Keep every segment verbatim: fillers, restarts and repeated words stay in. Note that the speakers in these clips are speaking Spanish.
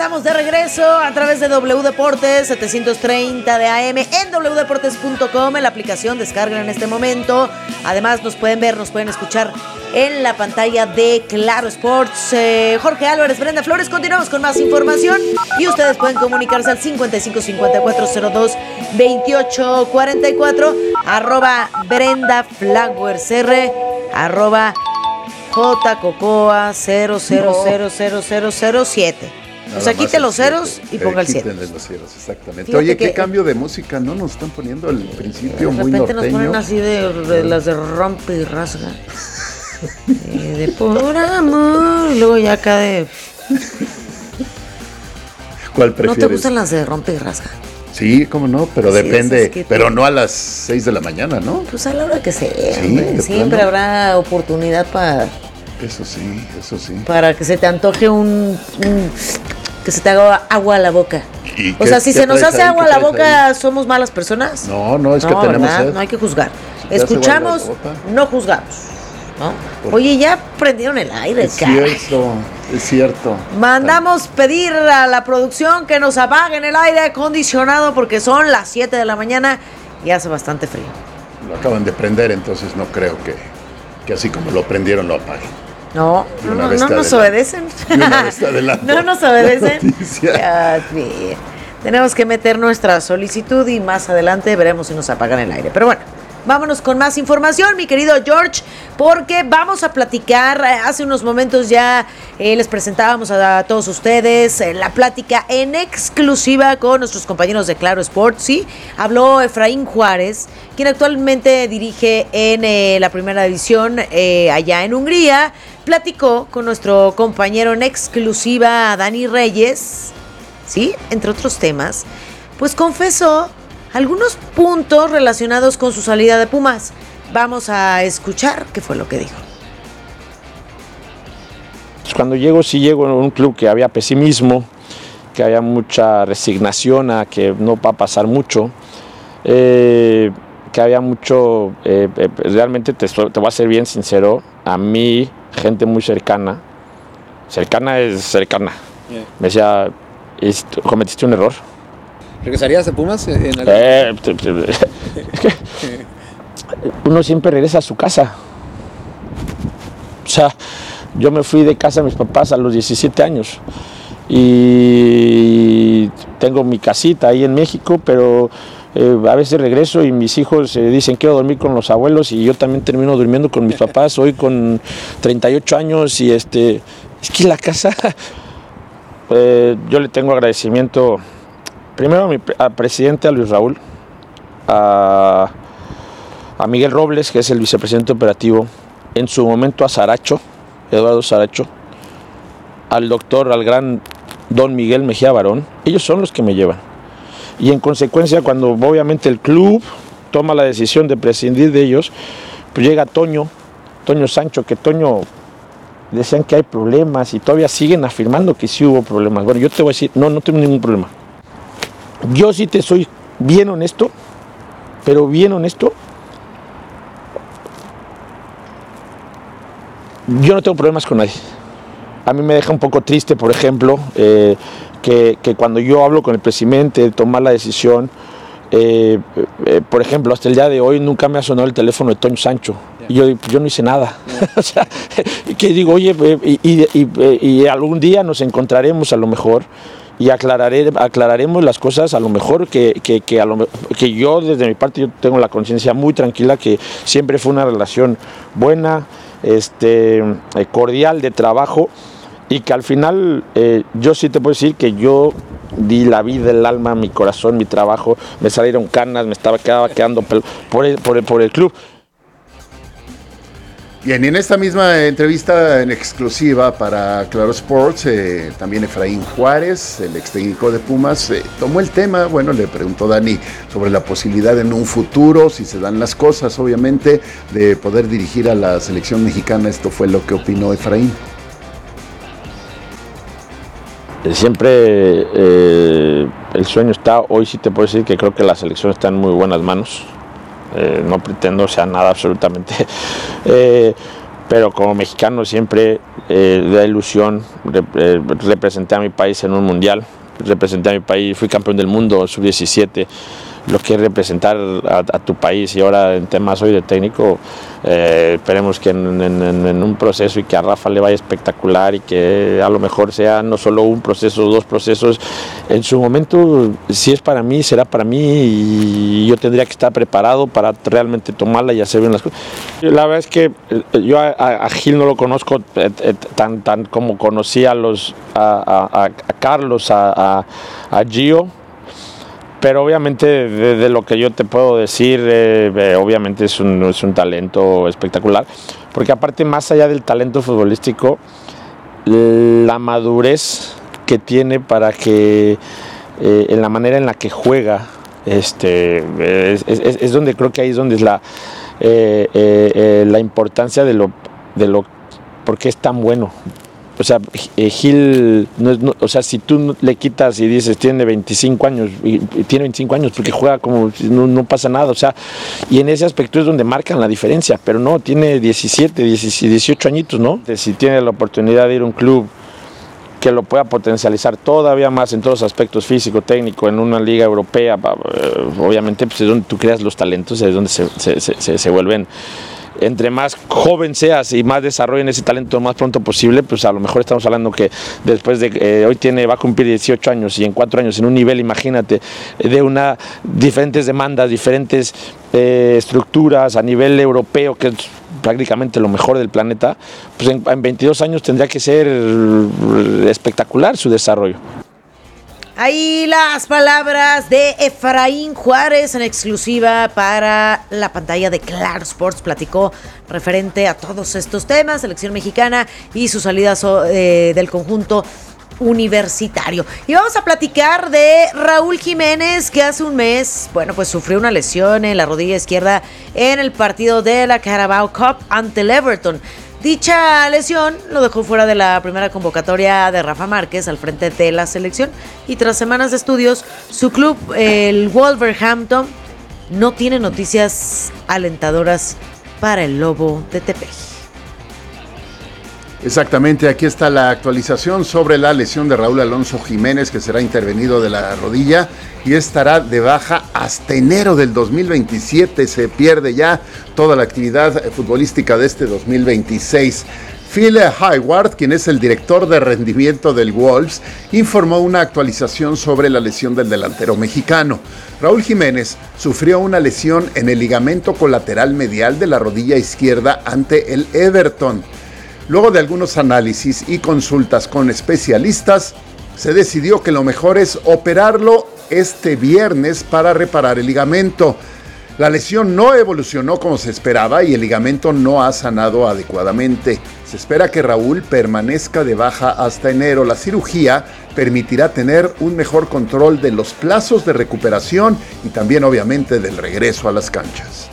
estamos de regreso a través de W Deportes setecientos treinta de A M en doble u deportes punto com, en la aplicación, descarguen en este momento. Además nos pueden ver, nos pueden escuchar en la pantalla de Claro Sports. eh, Jorge Álvarez, Brenda Flores, continuamos con más información y ustedes pueden comunicarse al cincuenta y cinco cincuenta y cuatro cero dos veintiocho cuarenta y cuatro, arroba Brenda Flowers R, arroba J Cocoa cero cero cero cero cero cero siete. O sea, quite los ceros y ponga el siete. Quítenle los ceros, exactamente. Fíjate. Oye, qué que, cambio de música, ¿no? Nos están poniendo al principio muy norteño. De repente nos ponen así de, de las de rompe y rasga. eh, de por amor. Y luego ya acá de... ¿Cuál prefieres? ¿No te gustan las de rompe y rasga? Sí, cómo no, pero sí, depende, es que pero te... no a las seis de la mañana, ¿no? Pues a la hora que sea, sí, siempre plano. Habrá oportunidad para... Eso sí, eso sí. Para que se te antoje un... un que se te haga agua a la boca. O sea, si se nos hace ahí, agua a la boca, ahí? ¿Somos malas personas? No, no, es no, que tenemos sed. No hay que juzgar. Si escuchamos, no juzgamos, ¿no? Por... Oye, ya prendieron el aire, es cara. cierto, es cierto. Mandamos pedir a la producción que nos apaguen el aire acondicionado porque son las siete de la mañana y hace bastante frío. Lo acaban de prender, entonces no creo que, que así como lo prendieron lo apaguen. No, no, no, no nos obedecen. No nos obedecen. Tenemos que meter nuestra solicitud y más adelante veremos si nos apagan el aire. Pero bueno, vámonos con más información, mi querido George, porque vamos a platicar. Hace unos momentos ya eh, les presentábamos a, a todos ustedes eh, la plática en exclusiva con nuestros compañeros de Claro Sports. Sí, habló Efraín Juárez, quien actualmente dirige en eh, la primera división eh, allá en Hungría. Platicó con nuestro compañero en exclusiva, Dani Reyes, sí, entre otros temas. Pues confesó algunos puntos relacionados con su salida de Pumas. Vamos a escuchar qué fue lo que dijo. Cuando llego, sí llego en un club que había pesimismo, que había mucha resignación a que no va a pasar mucho, eh, que había mucho, eh, eh, realmente te, te voy a ser bien sincero, a mí, gente muy cercana, cercana es cercana, yeah. Me decía, cometiste un error. ¿Regresarías a Pumas? En la... eh, te, te, es que uno siempre regresa a su casa. O sea, yo me fui de casa de mis papás a los diecisiete años y tengo mi casita ahí en México, pero eh, a veces regreso y mis hijos eh, dicen quiero dormir con los abuelos y yo también termino durmiendo con mis papás hoy con treinta y ocho años y este, es que la casa, eh, yo le tengo agradecimiento primero a mi, al presidente, a Luis Raúl, a, a Miguel Robles, que es el vicepresidente operativo, en su momento a Saracho, Eduardo Saracho, al doctor, al gran don Miguel Mejía Barón. Ellos son los que me llevan. Y en consecuencia, cuando obviamente el club toma la decisión de prescindir de ellos, pues llega Toño, Toño Sancho, que Toño decían que hay problemas y todavía siguen afirmando que sí hubo problemas. Bueno, yo te voy a decir, no, no tengo ningún problema. Yo sí te soy bien honesto, pero bien honesto, yo no tengo problemas con nadie. A mí me deja un poco triste, por ejemplo, eh, que, que cuando yo hablo con el presidente de tomar la decisión, eh, eh, por ejemplo, hasta el día de hoy nunca me ha sonado el teléfono de Toño Sancho. Y yo, yo no hice nada. O sea, que digo, oye, y, y, y, y algún día nos encontraremos a lo mejor y aclararé, aclararemos las cosas a lo mejor que, que, que, a lo, que yo desde mi parte yo tengo la conciencia muy tranquila que siempre fue una relación buena, este, cordial de trabajo y que al final eh, yo sí te puedo decir que yo di la vida, el alma, mi corazón, mi trabajo, me salieron canas, me estaba quedaba quedando por el, por el, por el club. Bien, y en esta misma entrevista en exclusiva para Claro Sports, eh, también Efraín Juárez, el ex técnico de Pumas, eh, tomó el tema. Bueno, le preguntó Dani sobre la posibilidad en un futuro, si se dan las cosas, obviamente, de poder dirigir a la selección mexicana. Esto fue lo que opinó Efraín. Siempre eh, el sueño está, hoy sí te puedo decir que creo que la selección está en muy buenas manos. Eh, no pretendo sea nada absolutamente, eh, pero como mexicano siempre eh, da ilusión, rep, eh, representé a mi país en un mundial, representé a mi país, fui campeón del mundo, sub diecisiete, lo que es representar a, a tu país, y ahora en temas hoy de técnico, eh, esperemos que en, en, en un proceso y que a Rafa le vaya espectacular y que a lo mejor sea no solo un proceso, dos procesos, en su momento, si es para mí, será para mí, y yo tendría que estar preparado para realmente tomarla y hacer bien las cosas. La verdad es que yo a, a Gil no lo conozco eh, eh, tan, tan como conocí a, los, a, a, a Carlos, a, a, a Gio. Pero obviamente de, de lo que yo te puedo decir, eh, eh, obviamente es un, es un talento espectacular, porque aparte más allá del talento futbolístico, la madurez que tiene para que eh, en la manera en la que juega, este, es, es, es donde creo que ahí es donde es la, eh, eh, eh, la importancia de lo, de lo, porque es tan bueno. O sea, Gil, no, no, o sea, si tú le quitas y dices tiene veinticinco años, y, y tiene veinticinco años porque juega como no, no pasa nada, o sea, y en ese aspecto es donde marcan la diferencia, pero no, tiene diecisiete, dieciocho añitos, ¿no? Si tiene la oportunidad de ir a un club que lo pueda potencializar todavía más en todos los aspectos, físico, técnico, en una liga europea, obviamente pues es donde tú creas los talentos, es donde se, se, se, se vuelven. Entre más joven seas y más desarrollen ese talento lo más pronto posible, pues a lo mejor estamos hablando que después de eh, hoy tiene, va a cumplir dieciocho años, y en cuatro años en un nivel, imagínate, de una diferentes demandas, diferentes eh, estructuras a nivel europeo, que es prácticamente lo mejor del planeta, pues en, en veintidós años tendría que ser espectacular su desarrollo. Ahí las palabras de Efraín Juárez en exclusiva para la pantalla de Claro Sports. Platicó referente a todos estos temas, selección mexicana y su salida so, eh, del conjunto universitario. Y vamos a platicar de Raúl Jiménez, que hace un mes, bueno, pues sufrió una lesión en la rodilla izquierda en el partido de la Carabao Cup ante el Everton. Dicha lesión lo dejó fuera de la primera convocatoria de Rafa Márquez al frente de la selección, y tras semanas de estudios, su club, el Wolverhampton, no tiene noticias alentadoras para el Lobo de Tepeji. Exactamente, aquí está la actualización sobre la lesión de Raúl Alonso Jiménez, que será intervenido de la rodilla y estará de baja hasta enero del dos mil veintisiete. Se pierde ya toda la actividad futbolística de este dos mil veintiséis. Phil Hayward, quien es el director de rendimiento del Wolves, informó una actualización sobre la lesión del delantero mexicano. Raúl Jiménez sufrió una lesión en el ligamento colateral medial de la rodilla izquierda ante el Everton. Luego de algunos análisis y consultas con especialistas, se decidió que lo mejor es operarlo este viernes para reparar el ligamento. La lesión no evolucionó como se esperaba y el ligamento no ha sanado adecuadamente. Se espera que Raúl permanezca de baja hasta enero. La cirugía permitirá tener un mejor control de los plazos de recuperación y también obviamente del regreso a las canchas.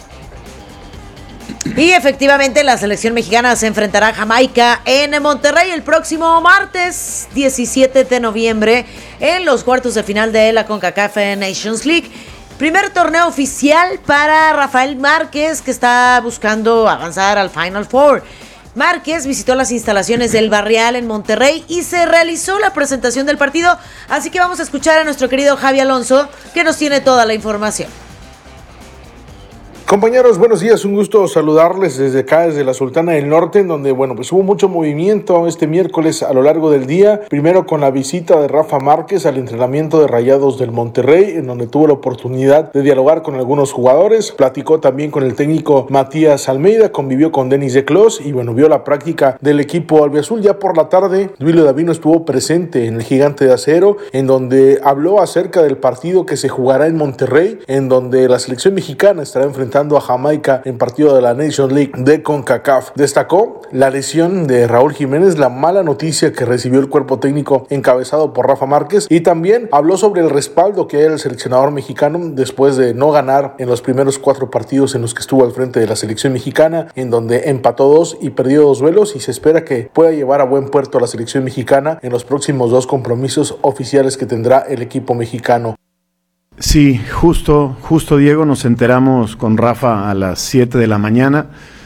Y efectivamente la selección mexicana se enfrentará a Jamaica en Monterrey el próximo martes diecisiete de noviembre en los cuartos de final de la CONCACAF Nations League. Primer torneo oficial para Rafael Márquez, que está buscando avanzar al Final Four. Márquez visitó las instalaciones del Barrial en Monterrey y se realizó la presentación del partido, así que vamos a escuchar a nuestro querido Javi Alonso, que nos tiene toda la información. Compañeros, buenos días, un gusto saludarles desde acá, desde la Sultana del Norte, en donde, bueno, pues hubo mucho movimiento este miércoles a lo largo del día, primero con la visita de Rafa Márquez al entrenamiento de Rayados del Monterrey, en donde tuvo la oportunidad de dialogar con algunos jugadores, platicó también con el técnico Matías Almeida, convivió con Denis de Clos y, bueno, vio la práctica del equipo albiazul. Ya por la tarde, Duilio Davino estuvo presente en el Gigante de Acero, en donde habló acerca del partido que se jugará en Monterrey, en donde la selección mexicana estará enfrentando a Jamaica en partido de la Nations League de CONCACAF. Destacó la lesión de Raúl Jiménez, la mala noticia que recibió el cuerpo técnico encabezado por Rafa Márquez, y también habló sobre el respaldo que hay al seleccionador mexicano después de no ganar en los primeros cuatro partidos en los que estuvo al frente de la selección mexicana, en donde empató dos y perdió dos duelos, y se espera que pueda llevar a buen puerto a la selección mexicana en los próximos dos compromisos oficiales que tendrá el equipo mexicano. Sí, justo, justo Diego, nos enteramos con Rafa a las siete de la mañana.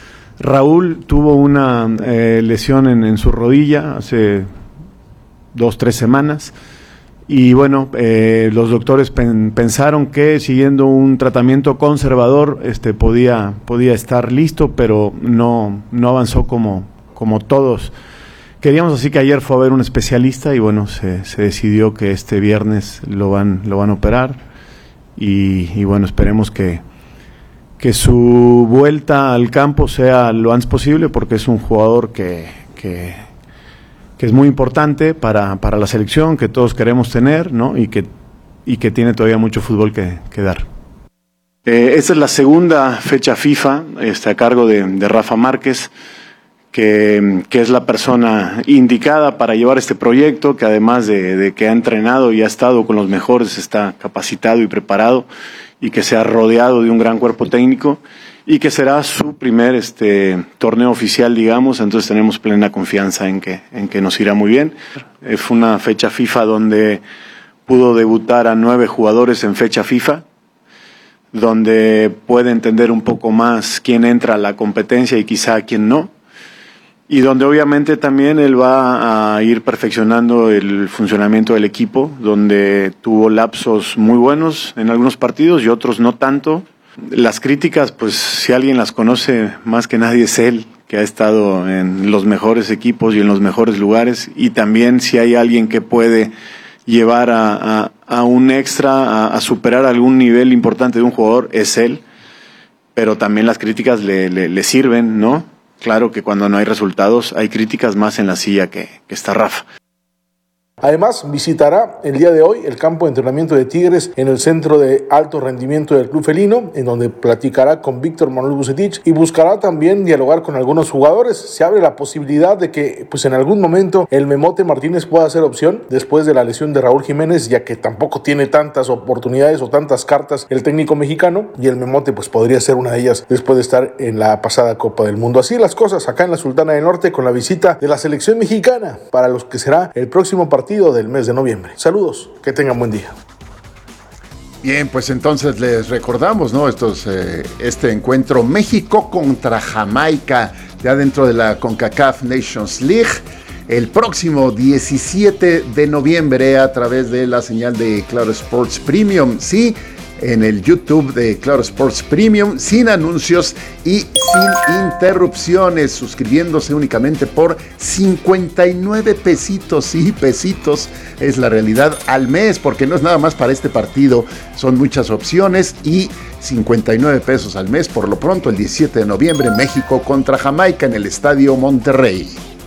Raúl tuvo una eh, lesión en, en su rodilla hace dos, tres semanas. Y bueno, eh, los doctores pen, pensaron que siguiendo un tratamiento conservador este, podía, podía estar listo, pero no, no avanzó como, como todos queríamos. Así que ayer fue a ver un especialista y bueno, se, se decidió que este viernes lo van, lo van a operar. Y, y bueno, esperemos que, que su vuelta al campo sea lo antes posible, porque es un jugador que... que que es muy importante para, para la selección, que todos queremos tener, ¿no? Y que, y que tiene todavía mucho fútbol que, que dar. Eh, esta es la segunda fecha FIFA, este, a cargo de, de Rafa Márquez, que, que es la persona indicada para llevar este proyecto, que además de, de que ha entrenado y ha estado con los mejores, está capacitado y preparado, y que se ha rodeado de un gran cuerpo técnico, y que será su primer este torneo oficial, digamos. Entonces tenemos plena confianza en que, en que nos irá muy bien. Eh, fue una fecha FIFA donde pudo debutar a nueve jugadores en fecha FIFA, donde puede entender un poco más quién entra a la competencia y quizá quién no, y donde obviamente también él va a ir perfeccionando el funcionamiento del equipo, donde tuvo lapsos muy buenos en algunos partidos y otros no tanto. Las críticas, pues si alguien las conoce más que nadie es él, que ha estado en los mejores equipos y en los mejores lugares, y también si hay alguien que puede llevar a, a, a un extra, a, a superar algún nivel importante de un jugador, es él. Pero también las críticas le, le, le sirven, ¿no? Claro que cuando no hay resultados hay críticas más en la silla que, que está Rafa. Además, visitará el día de hoy el campo de entrenamiento de Tigres en el centro de alto rendimiento del club felino, en donde platicará con Víctor Manuel Vucetich y buscará también dialogar con algunos jugadores. Se abre la posibilidad de que pues en algún momento el Memote Martínez pueda ser opción después de la lesión de Raúl Jiménez, ya que tampoco tiene tantas oportunidades o tantas cartas el técnico mexicano, y el Memote pues podría ser una de ellas después de estar en la pasada Copa del Mundo. Así las cosas acá en la Sultana del Norte, con la visita de la selección mexicana para los que será el próximo partido del mes de noviembre. Saludos, que tengan buen día. Bien, pues entonces les recordamos, ¿no? Estos, eh, este encuentro México contra Jamaica, ya dentro de la CONCACAF Nations League, el próximo diecisiete de noviembre a través de la señal de Claro Sports Premium, sí, en el YouTube de Claro Sports Premium, sin anuncios y sin interrupciones, suscribiéndose únicamente por cincuenta y nueve pesitos, sí, pesitos es la realidad al mes, porque no es nada más para este partido, son muchas opciones, y cincuenta y nueve pesos al mes por lo pronto. El diecisiete de noviembre, México contra Jamaica en el Estadio Monterrey.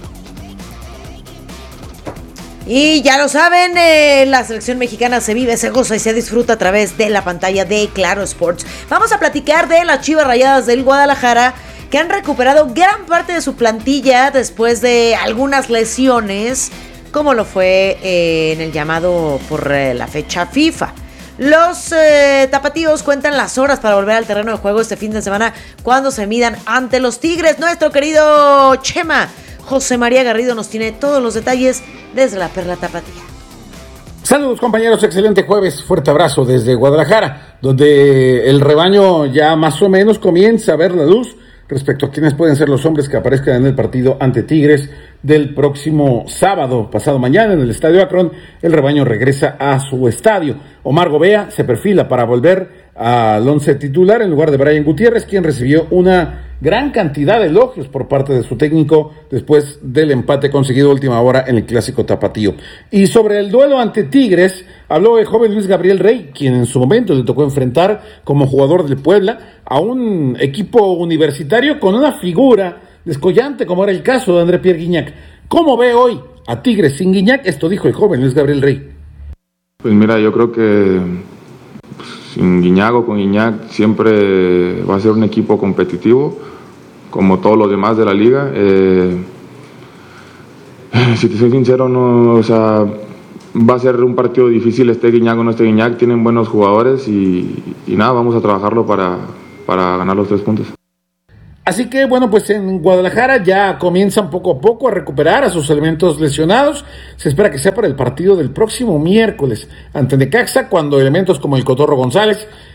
Y ya lo saben, eh, la selección mexicana se vive, se goza y se disfruta a través de la pantalla de Claro Sports. Vamos a platicar de las Chivas Rayadas del Guadalajara, que han recuperado gran parte de su plantilla después de algunas lesiones, como lo fue eh, en el llamado por eh, la fecha FIFA. Los eh, tapatíos cuentan las horas para volver al terreno de juego este fin de semana, cuando se midan ante los Tigres. Nuestro querido Chema José María Garrido nos tiene todos los detalles desde la Perla Tapatía. Saludos, compañeros, excelente jueves, fuerte abrazo desde Guadalajara, donde el rebaño ya más o menos comienza a ver la luz respecto a quiénes pueden ser los hombres que aparezcan en el partido ante Tigres del próximo sábado, pasado mañana, en el Estadio Akron. El rebaño regresa a su estadio. Omar Gobea se perfila para volver al once titular en lugar de Brian Gutiérrez, quien recibió una gran cantidad de elogios por parte de su técnico después del empate conseguido a última hora en el clásico tapatío. Y sobre el duelo ante Tigres, habló el joven Luis Gabriel Rey, quien en su momento le tocó enfrentar como jugador del Puebla a un equipo universitario con una figura descollante, como era el caso de André Pierre Guignac. ¿Cómo ve hoy a Tigres sin Guignac? Esto dijo el joven Luis Gabriel Rey. Pues mira, yo creo que sin Guignac o con Guignac siempre va a ser un equipo competitivo, como todos los demás de la liga. Eh, si te soy sincero, no, o sea, va a ser un partido difícil, esté Guignac o no esté Guignac, tienen buenos jugadores y, y nada, vamos a trabajarlo para, para ganar los tres puntos. Así que bueno, pues en Guadalajara ya comienzan poco a poco a recuperar a sus elementos lesionados. Se espera que sea para el partido del próximo miércoles ante Necaxa, cuando elementos como el Cotorro González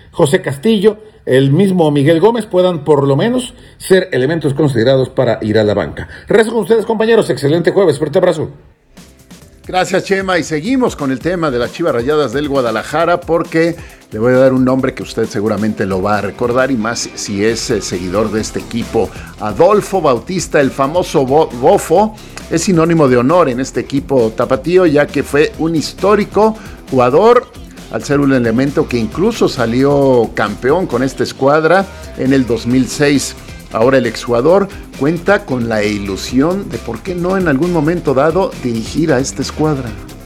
José Castillo, el mismo Miguel Gómez puedan por lo menos ser elementos considerados para ir a la banca. Regreso con ustedes, compañeros. Excelente jueves. Fuerte abrazo. Gracias, Chema, y seguimos con el tema de las Chivas Rayadas del Guadalajara porque le voy a dar un nombre que usted seguramente lo va a recordar y más si es eh, seguidor de este equipo. Adolfo Bautista, el famoso Bo- Bofo, es sinónimo de honor en este equipo tapatío ya que fue un histórico jugador al ser un elemento que incluso salió campeón con esta escuadra en el dos mil seis. Ahora el exjugador cuenta con la ilusión de por qué no en algún momento dado dirigir a esta escuadra.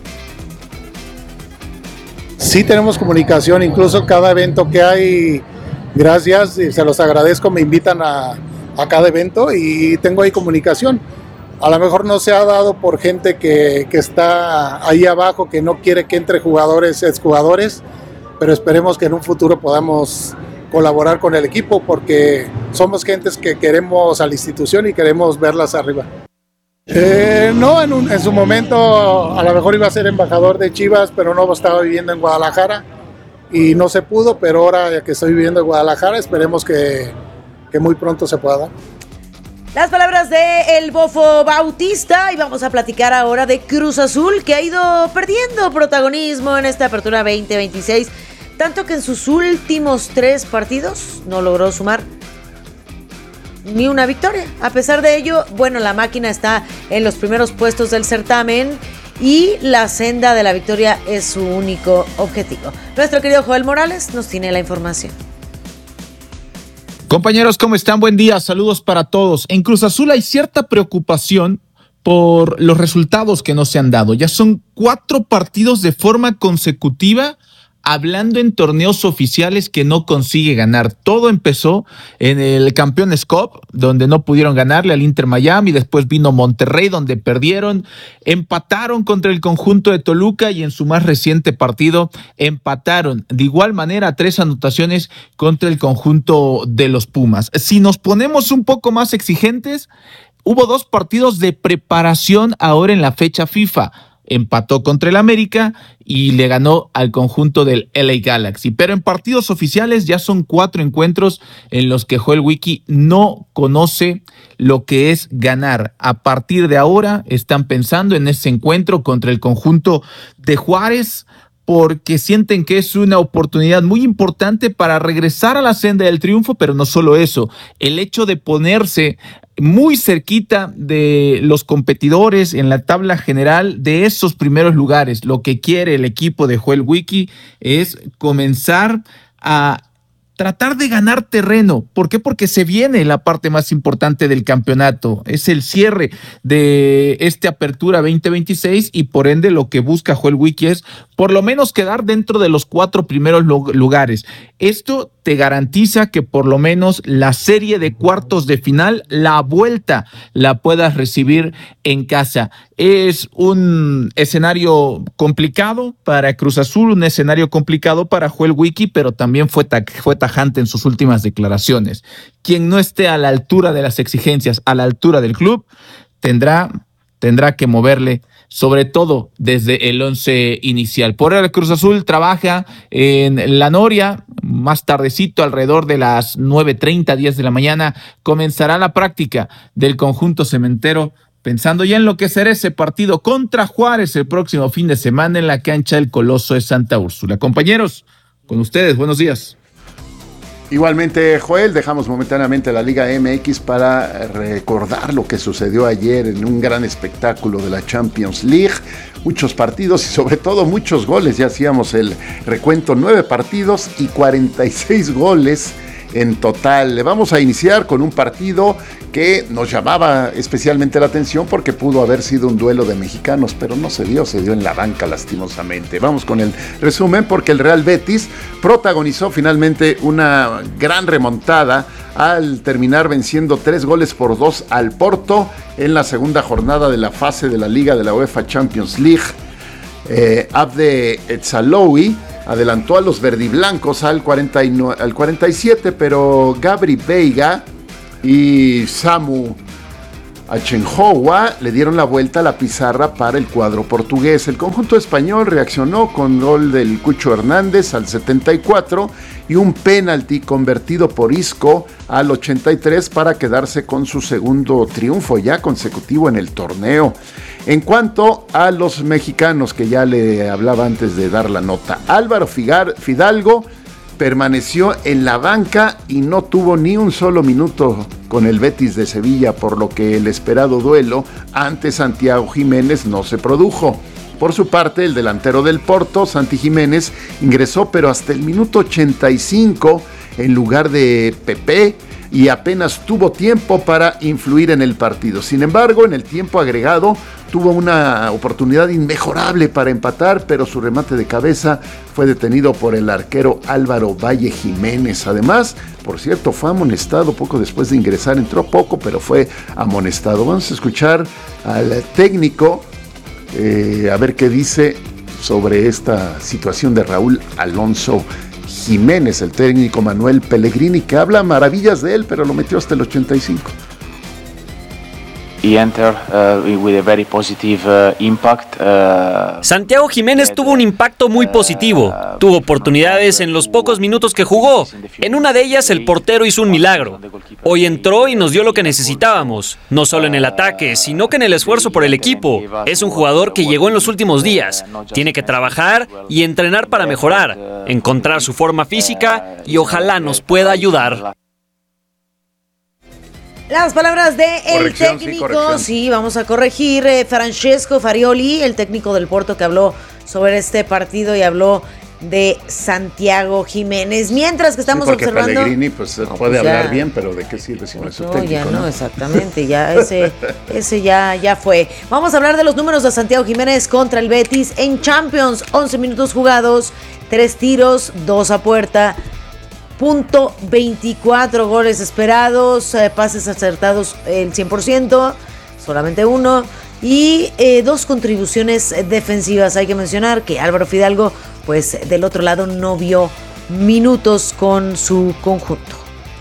Sí tenemos comunicación, incluso cada evento que hay, gracias, y se los agradezco, me invitan a, a cada evento y tengo ahí comunicación. A lo mejor no se ha dado por gente que, que está ahí abajo, que no quiere que entre jugadores, exjugadores, pero esperemos que en un futuro podamos colaborar con el equipo porque somos gentes que queremos a la institución y queremos verlas arriba. Eh, no, en, un, en su momento a lo mejor iba a ser embajador de Chivas, pero no estaba viviendo en Guadalajara y no se pudo, pero ahora que estoy viviendo en Guadalajara esperemos que, que muy pronto se pueda dar. Las palabras de el Bofo Bautista y vamos a platicar ahora de Cruz Azul que ha ido perdiendo protagonismo en esta apertura veinte veintiséis. Tanto que en sus últimos tres partidos no logró sumar ni una victoria. A pesar de ello, bueno, la máquina está en los primeros puestos del certamen y la senda de la victoria es su único objetivo. Nuestro querido Joel Morales nos tiene la información. Compañeros, ¿cómo están? Buen día, saludos para todos. En Cruz Azul hay cierta preocupación por los resultados que no se han dado. Ya son cuatro partidos de forma consecutiva hablando en torneos oficiales que no consigue ganar. Todo empezó en el Campeones Cup, donde no pudieron ganarle al Inter Miami, después vino Monterrey, donde perdieron, empataron contra el conjunto de Toluca y en su más reciente partido empataron de igual manera tres anotaciones contra el conjunto de los Pumas. Si nos ponemos un poco más exigentes, hubo dos partidos de preparación ahora en la fecha FIFA. Empató contra el América y le ganó al conjunto del L A Galaxy. Pero en partidos oficiales ya son cuatro encuentros en los que Joel Wiki no conoce lo que es ganar. A partir de ahora están pensando en ese encuentro contra el conjunto de Juárez porque sienten que es una oportunidad muy importante para regresar a la senda del triunfo, pero no solo eso, el hecho de ponerse muy cerquita de los competidores en la tabla general de esos primeros lugares. Lo que quiere el equipo de Joel Wiki es comenzar a tratar de ganar terreno. ¿Por qué? Porque se viene la parte más importante del campeonato. Es el cierre de esta apertura veinte veintiséis y por ende lo que busca Joel Wiki es por lo menos quedar dentro de los cuatro primeros lugares. Esto te garantiza que por lo menos la serie de cuartos de final, la vuelta, la puedas recibir en casa. Es un escenario complicado para Cruz Azul, un escenario complicado para Joel Wiki, pero también fue, ta- fue tajante en sus últimas declaraciones. Quien no esté a la altura de las exigencias, a la altura del club, tendrá, tendrá que moverle, sobre todo desde el once inicial. Por ahora el Cruz Azul trabaja en La Noria, más tardecito, alrededor de las nueve treinta, diez de la mañana, comenzará la práctica del conjunto cementero, pensando ya en lo que será ese partido contra Juárez el próximo fin de semana en la cancha del Coloso de Santa Úrsula. Compañeros, con ustedes, buenos días. Igualmente, Joel, dejamos momentáneamente la Liga M X para recordar lo que sucedió ayer en un gran espectáculo de la Champions League. Muchos partidos y sobre todo muchos goles. Ya hacíamos el recuento, nueve partidos y cuarenta y seis goles en total. Vamos a iniciar con un partido que nos llamaba especialmente la atención porque pudo haber sido un duelo de mexicanos, pero no se dio, se dio en la banca lastimosamente. Vamos con el resumen porque el Real Betis protagonizó finalmente una gran remontada al terminar venciendo tres goles por dos al Porto en la segunda jornada de la fase de la Liga de la UEFA Champions League. Eh, Abde Etzaloui adelantó a los verdiblancos al, cuarenta y nueve, al cuarenta y siete, pero Gabri Veiga y Samu Achenhoa le dieron la vuelta a la pizarra para el cuadro portugués. El conjunto español reaccionó con gol del Cucho Hernández al setenta y cuatro y un penalti convertido por Isco al ochenta y tres para quedarse con su segundo triunfo ya consecutivo en el torneo. En cuanto a los mexicanos, que ya le hablaba antes de dar la nota, Álvaro Fidalgo permaneció en la banca y no tuvo ni un solo minuto con el Betis de Sevilla, por lo que el esperado duelo ante Santiago Jiménez no se produjo. Por su parte, el delantero del Porto, Santi Jiménez, ingresó pero hasta el minuto ochenta y cinco en lugar de Pepe y apenas tuvo tiempo para influir en el partido. Sin embargo, en el tiempo agregado tuvo una oportunidad inmejorable para empatar, pero su remate de cabeza fue detenido por el arquero Álvaro Valle Jiménez. Además, por cierto, fue amonestado poco después de ingresar. Entró poco, pero fue amonestado. Vamos a escuchar al técnico, eh, a ver qué dice sobre esta situación de Raúl Alonso Jiménez, el técnico Manuel Pellegrini, que habla maravillas de él, pero lo metió hasta el ochenta y cinco. He entered uh, with a very positive uh, impact. Uh, Santiago Jiménez tuvo un impacto muy positivo. Tuvo oportunidades en los pocos minutos que jugó. En una de ellas el portero hizo un milagro. Hoy entró y nos dio lo que necesitábamos, no solo en el ataque, sino que en el esfuerzo por el equipo. Es un jugador que llegó en los últimos días. Tiene que trabajar y entrenar para mejorar, encontrar su forma física y ojalá nos pueda ayudar. Las palabras de el técnico, sí, sí, vamos a corregir, eh, Francesco Farioli, el técnico del Porto, que habló sobre este partido y habló de Santiago Jiménez. Mientras que estamos sí, porque observando... Pellegrini pues, no, puede pues hablar ya, bien, pero ¿de qué sirve si no es su técnico? Ya no, ¿no? exactamente, ya ese, ese ya, ya fue. Vamos a hablar de los números de Santiago Jiménez contra el Betis en Champions. once minutos jugados, tres tiros, dos a puerta, punto veinticuatro goles esperados, eh, pases acertados el cien por ciento, solamente uno, y eh, dos contribuciones defensivas. Hay que mencionar que Álvaro Fidalgo, pues del otro lado, no vio minutos con su conjunto.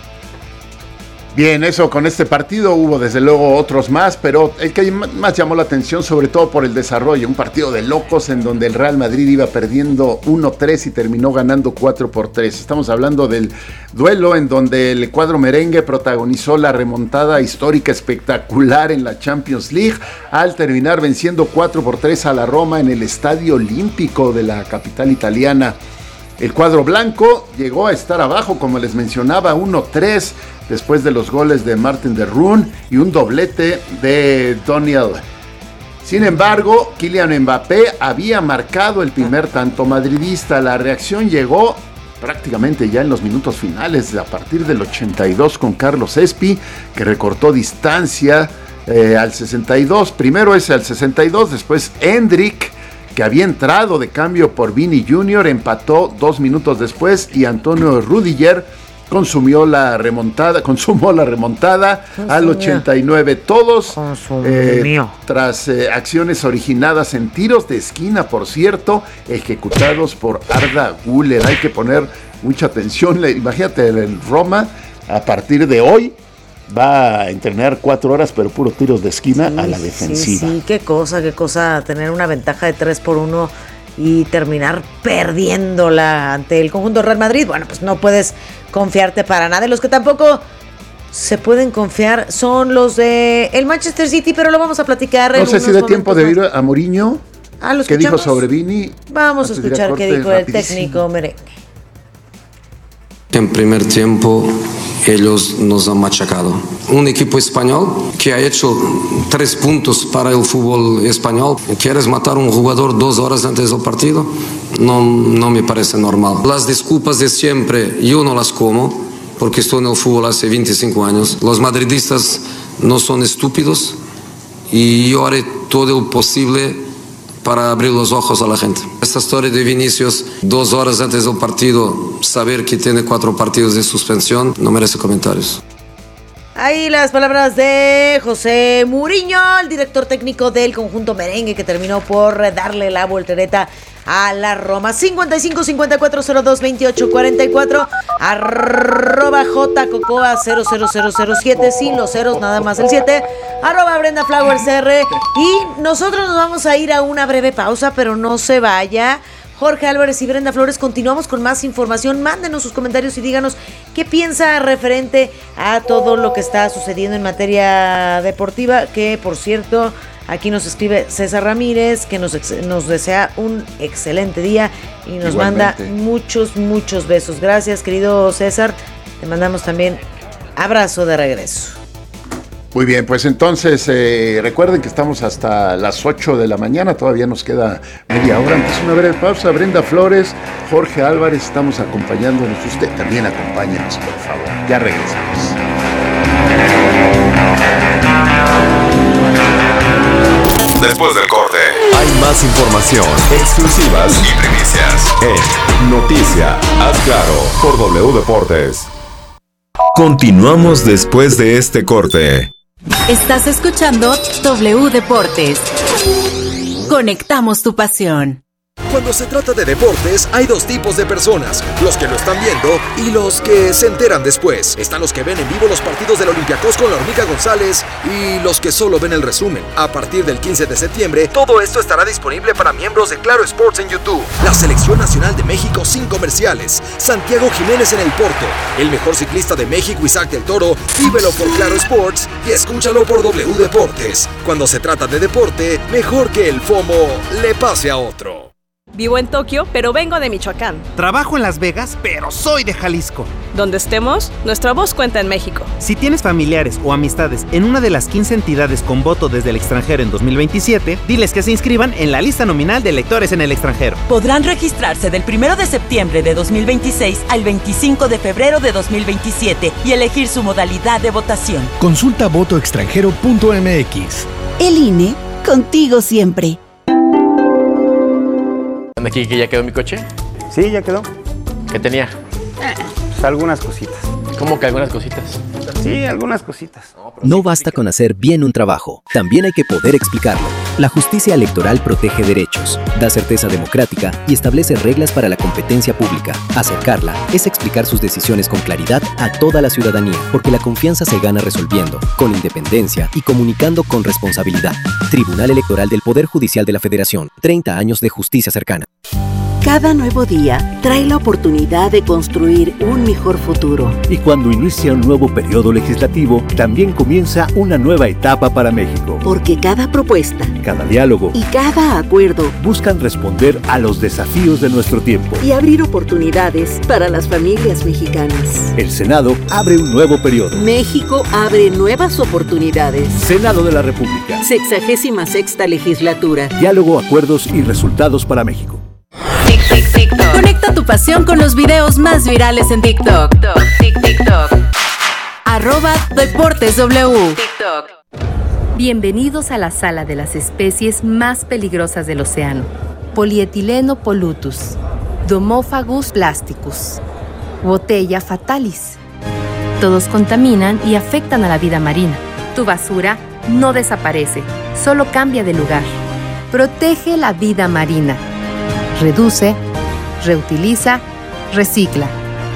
Bien, eso con este partido, hubo desde luego otros más, pero el que más llamó la atención, sobre todo por el desarrollo, un partido de locos en donde el Real Madrid iba perdiendo uno tres y terminó ganando cuatro por tres. Estamos hablando del duelo en donde el cuadro merengue protagonizó la remontada histórica espectacular en la Champions League al terminar venciendo cuatro por tres a la Roma en el Estadio Olímpico de la capital italiana. El cuadro blanco llegó a estar abajo, como les mencionaba, uno tres, después de los goles de Martin de Roon y un doblete de Daniel. Sin embargo, Kylian Mbappé había marcado el primer tanto madridista. La reacción llegó prácticamente ya en los minutos finales, a partir del ochenta y dos, con Carlos Espi, que recortó distancia eh, al sesenta y dos. Primero ese al sesenta y dos, después Endrick, que había entrado de cambio por Vini junior, empató dos minutos después, y Antonio Rüdiger consumió la remontada, consumó la remontada Consumió. al ochenta y nueve. Todos eh, tras eh, acciones originadas en tiros de esquina, por cierto, ejecutados por Arda Güler. Hay que poner mucha atención. Imagínate, el Roma a partir de hoy va a entrenar cuatro horas, pero puro tiros de esquina sí, a la defensiva. Sí, sí, qué cosa, qué cosa tener una ventaja de tres por uno y terminar perdiéndola ante el conjunto Real Madrid. Bueno, pues no puedes confiarte para nada. Los que tampoco se pueden confiar son los de el Manchester City, pero lo vamos a platicar. No sé si de tiempo de ir a Mourinho. Ah, ¿lo ¿Qué dijo sobre Vini? Vamos a escuchar qué dijo el técnico merengue. En primer tiempo ellos nos han machacado. Un equipo español que ha hecho tres puntos para el fútbol español. ¿Quieres matar a un jugador dos horas antes del partido? No, no me parece normal. Las disculpas de siempre yo no las como, porque estoy en el fútbol hace veinticinco años. Los madridistas no son estúpidos y yo haré todo lo posible para abrir los ojos a la gente. Esta historia de Vinicius, dos horas antes del partido, saber que tiene cuatro partidos de suspensión, no merece comentarios. Ahí las palabras de José Mourinho, el director técnico del conjunto merengue, que terminó por darle la voltereta a la Roma. cincuenta y cinco, cincuenta y cuatro, cero dos, veintiocho, cuarenta y cuatro, arroba jcocoa cero cero cero cero siete, sin los ceros, nada más el siete, arroba Brenda Flowers R. Y nosotros nos vamos a ir a una breve pausa, pero no se vaya. Jorge Álvarez y Brenda Flores, continuamos con más información. Mándenos sus comentarios y díganos qué piensa referente a todo lo que está sucediendo en materia deportiva, que por cierto, aquí nos escribe César Ramírez, que nos, nos desea un excelente día y nos Igualmente. manda muchos, muchos besos. Gracias, querido César. Te mandamos también abrazo de regreso. Muy bien, pues entonces eh, recuerden que estamos hasta las ocho de la mañana, todavía nos queda media hora. Antes una breve pausa. Brenda Flores, Jorge Álvarez, estamos acompañándonos. Usted también acompáñenos, por favor. Ya regresamos. Después del corte, hay más información, exclusivas y primicias en Noticia, haz claro, por W Deportes. Continuamos después de este corte. Estás escuchando W Deportes. Conectamos tu pasión. Cuando se trata de deportes, hay dos tipos de personas, los que lo están viendo y los que se enteran después. Están los que ven en vivo los partidos del Olympiacos con la Hormiga González y los que solo ven el resumen. A partir del quince de septiembre, todo esto estará disponible para miembros de Claro Sports en YouTube. La Selección Nacional de México sin comerciales. Santiago Jiménez en el Porto. El mejor ciclista de México, Isaac del Toro. Vívelo por Claro Sports y escúchalo por W Deportes. Cuando se trata de deporte, mejor que el FOMO le pase a otro. Vivo en Tokio, pero vengo de Michoacán. Trabajo en Las Vegas, pero soy de Jalisco. Donde estemos, nuestra voz cuenta en México. Si tienes familiares o amistades en una de las quince entidades con voto desde el extranjero en dos mil veintisiete, diles que se inscriban en la lista nominal de electores en el extranjero. Podrán registrarse del primero de septiembre de dos mil veintiséis al veinticinco de febrero de dos mil veintisiete y elegir su modalidad de votación. Consulta voto extranjero punto m x. El I N E, contigo siempre. ¿Aquí que ya quedó mi coche? Sí, ya quedó. ¿Qué tenía? Eh, pues algunas cositas. ¿Cómo que algunas cositas? Sí, algunas cositas. No basta con hacer bien un trabajo, también hay que poder explicarlo. La justicia electoral protege derechos, da certeza democrática y establece reglas para la competencia pública. Acercarla es explicar sus decisiones con claridad a toda la ciudadanía, porque la confianza se gana resolviendo, con independencia y comunicando con responsabilidad. Tribunal Electoral del Poder Judicial de la Federación. treinta años de justicia cercana. Cada nuevo día trae la oportunidad de construir un mejor futuro. Y cuando inicia un nuevo periodo legislativo, también comienza una nueva etapa para México. Porque cada propuesta, cada diálogo y cada acuerdo buscan responder a los desafíos de nuestro tiempo y abrir oportunidades para las familias mexicanas. El Senado abre un nuevo periodo. México abre nuevas oportunidades. Senado de la República. Sexagésima sexta legislatura. Diálogo, acuerdos y resultados para México. Conecta tu pasión con los videos más virales en TikTok. TikTok, TikTok. Arroba Deportes W. TikTok. Bienvenidos a la sala de las especies más peligrosas del océano. Polietileno pollutus, Domophagus plasticus, Botella fatalis. Todos contaminan y afectan a la vida marina. Tu basura no desaparece, solo cambia de lugar. Protege la vida marina. Reduce, reutiliza, recicla.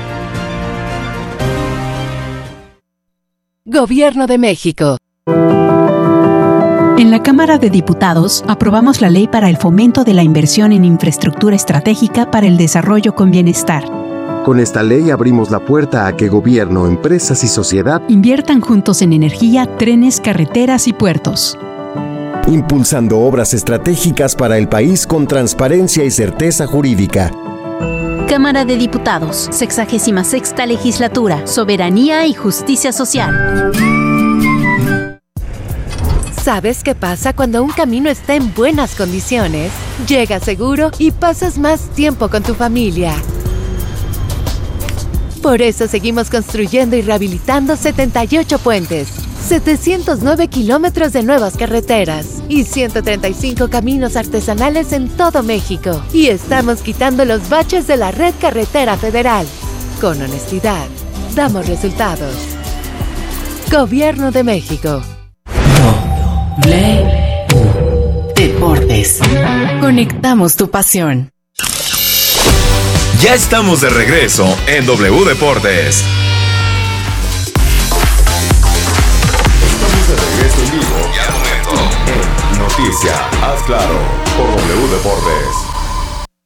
Gobierno de México. En la Cámara de Diputados aprobamos la ley para el fomento de la inversión en infraestructura estratégica para el desarrollo con bienestar. Con esta ley abrimos la puerta a que gobierno, empresas y sociedad inviertan juntos en energía, trenes, carreteras y puertos. Impulsando obras estratégicas para el país con transparencia y certeza jurídica. Cámara de Diputados, sexagésima sexta legislatura, soberanía y justicia social. ¿Sabes qué pasa cuando un camino está en buenas condiciones? Llegas seguro y pasas más tiempo con tu familia. Por eso seguimos construyendo y rehabilitando setenta y ocho puentes, setecientos nueve kilómetros de nuevas carreteras y ciento treinta y cinco caminos artesanales en todo México. Y estamos quitando los baches de la red carretera federal. Con honestidad, damos resultados. Gobierno de México. Deportes. Conectamos tu pasión. Ya estamos de regreso en W Deportes. Estamos de regreso en vivo y al momento en Noticia, haz claro, por W Deportes.